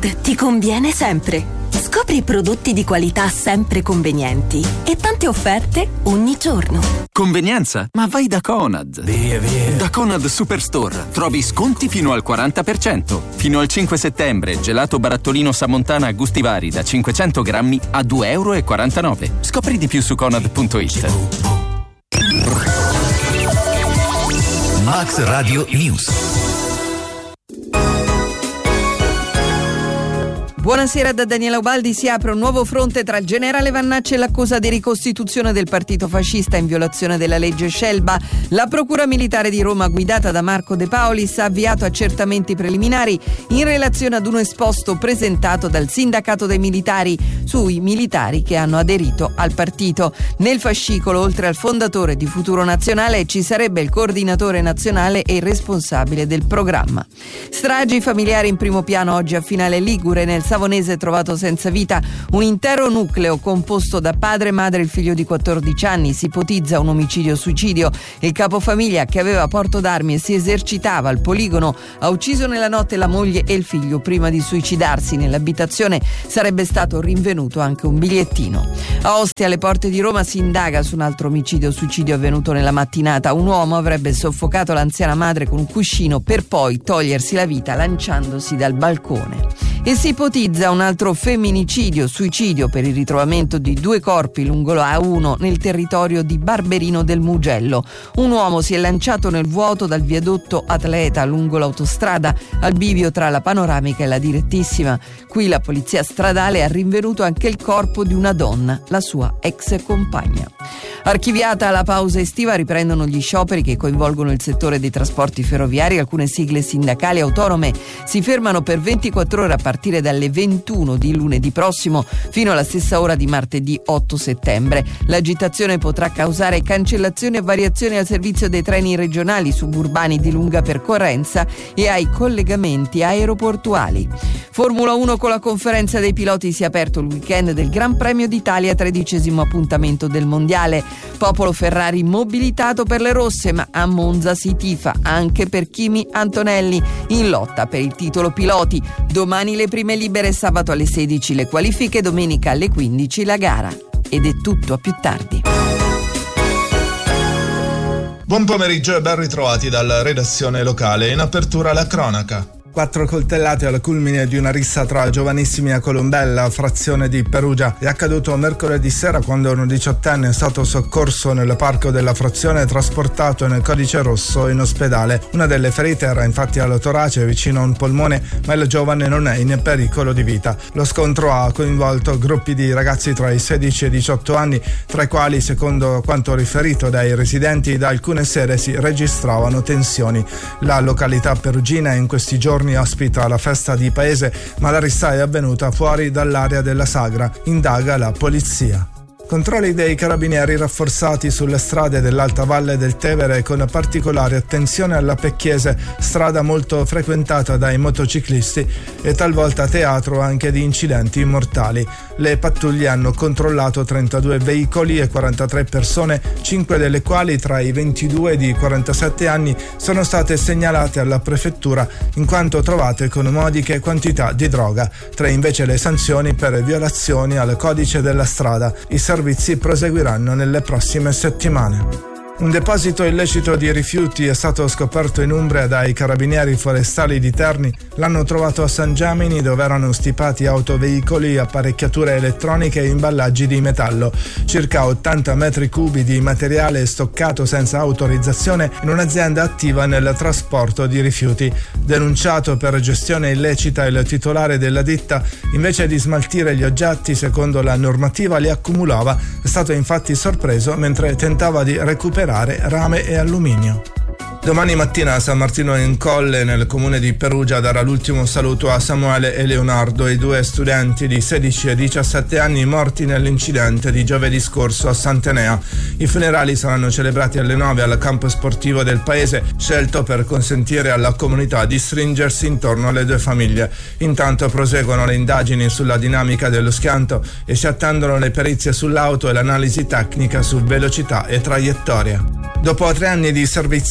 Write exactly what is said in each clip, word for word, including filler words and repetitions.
Conad ti conviene sempre. Scopri prodotti di qualità sempre convenienti e tante offerte ogni giorno. Convenienza? Ma vai da Conad. Via, via. Da Conad Superstore trovi sconti fino al quaranta per cento. Fino al cinque settembre, gelato barattolino Samontana a gusti vari da cinquecento grammi a due e quarantanove euro. Scopri di più su conad punto it. Max Radio News. Buonasera da Daniela Ubaldi. Si apre un nuovo fronte tra il generale Vannacci e l'accusa di ricostituzione del partito fascista in violazione della legge Scelba. La Procura Militare di Roma, guidata da Marco De Paolis, ha avviato accertamenti preliminari in relazione ad un esposto presentato dal sindacato dei militari sui militari che hanno aderito al partito. Nel fascicolo, oltre al fondatore di Futuro Nazionale, ci sarebbe il coordinatore nazionale e il responsabile del programma. Stragi familiari in primo piano oggi a Finale Ligure. Nel Savonese trovato senza vita un intero nucleo composto da padre, madre e il figlio di quattordici anni. Si ipotizza un omicidio-suicidio. Il capofamiglia, che aveva porto d'armi e si esercitava al poligono, ha ucciso nella notte la moglie e il figlio prima di suicidarsi. Nell'abitazione sarebbe stato rinvenuto anche un bigliettino. A Ostia, alle porte di Roma, si indaga su un altro omicidio-suicidio avvenuto nella mattinata. Un uomo avrebbe soffocato l'anziana madre con un cuscino per poi togliersi la vita lanciandosi dal balcone. E si ipotizza un altro femminicidio, suicidio per il ritrovamento di due corpi lungo la A uno nel territorio di Barberino del Mugello. Un uomo si è lanciato nel vuoto dal viadotto Atleta lungo l'autostrada al bivio tra la Panoramica e la Direttissima. Qui la polizia stradale ha rinvenuto anche il corpo di una donna, la sua ex compagna. Archiviata la pausa estiva, riprendono gli scioperi che coinvolgono il settore dei trasporti ferroviari. Alcune sigle sindacali autonome si fermano per ventiquattro ore a partire dalle ventuno di lunedì prossimo fino alla stessa ora di martedì otto settembre. L'agitazione potrà causare cancellazioni e variazioni al servizio dei treni regionali, suburbani di lunga percorrenza e ai collegamenti aeroportuali. Formula uno, con la conferenza dei piloti si è aperto il weekend del Gran Premio d'Italia, tredicesimo appuntamento del mondiale. Popolo Ferrari mobilitato per le rosse, ma a Monza si tifa anche per Kimi Antonelli in lotta per il titolo piloti. Domani le prime libere, sabato alle sedici le qualifiche, domenica alle quindici la gara. Ed è tutto, a più tardi. Buon pomeriggio e ben ritrovati dalla redazione locale. In apertura la cronaca. Quattro coltellate al culmine di una rissa tra giovanissimi a Colombella, frazione di Perugia. È accaduto mercoledì sera quando un diciottenne è stato soccorso nel parco della frazione e trasportato nel codice rosso in ospedale. Una delle ferite era infatti al torace vicino a un polmone, ma il giovane non è in pericolo di vita. Lo scontro ha coinvolto gruppi di ragazzi tra i sedici e i diciotto anni, tra i quali, secondo quanto riferito dai residenti, da alcune sere si registravano tensioni. La località perugina in questi giorni ospita la festa di paese, ma la rissa è avvenuta fuori dall'area della sagra. Indaga la polizia. Controlli dei carabinieri rafforzati sulle strade dell'Alta Valle del Tevere, con particolare attenzione alla Pecchiese, strada molto frequentata dai motociclisti e talvolta teatro anche di incidenti mortali. Le pattuglie hanno controllato trentadue veicoli e quarantatré persone, cinque delle quali tra i ventidue e i quarantasette anni sono state segnalate alla prefettura in quanto trovate con modiche quantità di droga. Tre invece le sanzioni per violazioni al codice della strada. I servizi proseguiranno nelle prossime settimane. Un deposito illecito di rifiuti è stato scoperto in Umbria dai carabinieri forestali di Terni. L'hanno trovato a San Gemini, dove erano stipati autoveicoli, apparecchiature elettroniche e imballaggi di metallo. Circa ottanta metri cubi di materiale stoccato senza autorizzazione in un'azienda attiva nel trasporto di rifiuti. Denunciato per gestione illecita, il titolare della ditta, invece di smaltire gli oggetti secondo la normativa, li accumulava. È stato infatti sorpreso mentre tentava di recuperare rame e alluminio. Domani mattina a San Martino in Colle, nel comune di Perugia, darà l'ultimo saluto a Samuele e Leonardo, i due studenti di sedici e diciassette anni morti nell'incidente di giovedì scorso a Sant'Enea. I funerali saranno celebrati alle nove al campo sportivo del paese, scelto per consentire alla comunità di stringersi intorno alle due famiglie. Intanto proseguono le indagini sulla dinamica dello schianto e si attendono le perizie sull'auto e l'analisi tecnica su velocità e traiettoria. Dopo tre anni di servizio, il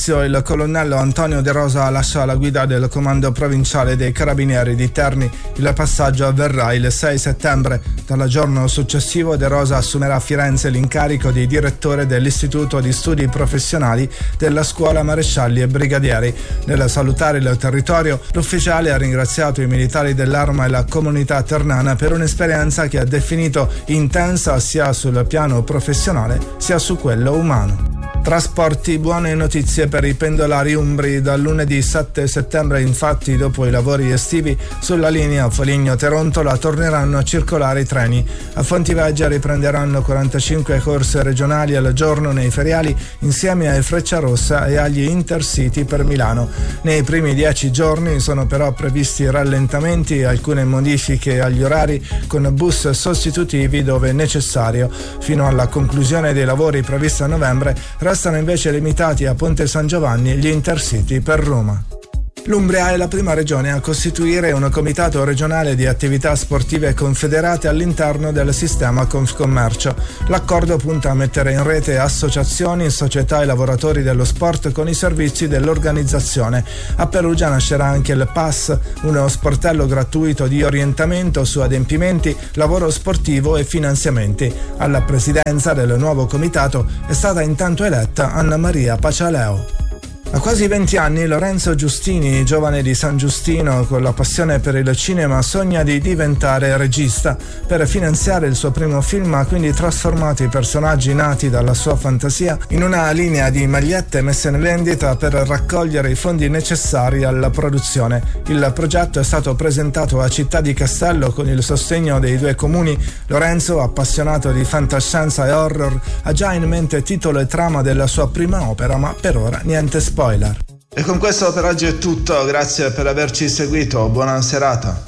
colonnello Antonio De Rosa lascia la guida del comando provinciale dei Carabinieri di Terni. Il passaggio avverrà il sei settembre. Dal giorno successivo De Rosa assumerà a Firenze l'incarico di direttore dell'Istituto di Studi Professionali della Scuola Marescialli e Brigadieri. Nel salutare il territorio, l'ufficiale ha ringraziato i militari dell'Arma e la comunità ternana per un'esperienza che ha definito intensa sia sul piano professionale sia su quello umano. Trasporti, buone notizie per i pendolari umbri. Dal lunedì sette settembre, infatti, dopo i lavori estivi, sulla linea Foligno-Terontola torneranno a circolare i treni. A Fontiveggia riprenderanno quarantacinque corse regionali al giorno nei feriali insieme ai Frecciarossa e agli Intercity per Milano. Nei primi dieci giorni sono però previsti rallentamenti e alcune modifiche agli orari con bus sostitutivi dove necessario. Fino alla conclusione dei lavori previsti a novembre restano invece limitati a Ponte San Giovanni gli Intercity per Roma. L'Umbria è la prima regione a costituire un comitato regionale di attività sportive confederate all'interno del sistema Confcommercio. L'accordo punta a mettere in rete associazioni, società e lavoratori dello sport con i servizi dell'organizzazione. A Perugia nascerà anche il P A S, uno sportello gratuito di orientamento su adempimenti, lavoro sportivo e finanziamenti. Alla presidenza del nuovo comitato è stata intanto eletta Anna Maria Pacialeo. A quasi venti anni Lorenzo Giustini, giovane di San Giustino con la passione per il cinema, sogna di diventare regista. Per finanziare il suo primo film ha quindi trasformato i personaggi nati dalla sua fantasia in una linea di magliette messe in vendita per raccogliere i fondi necessari alla produzione. Il progetto è stato presentato a Città di Castello con il sostegno dei due comuni. Lorenzo, appassionato di fantascienza e horror, ha già in mente titolo e trama della sua prima opera, ma per ora niente spoiler. E con questo per oggi è tutto, grazie per averci seguito, buona serata.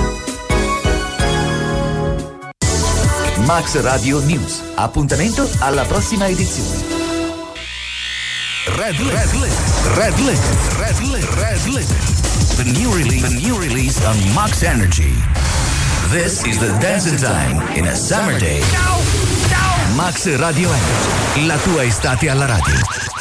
Max Radio News, appuntamento alla prossima edizione. Red Red Red Red Red Red Red The new release, the new release on Max Energy. This is the dancing time in a summer day. Max Radio Energy, la tua estate alla radio.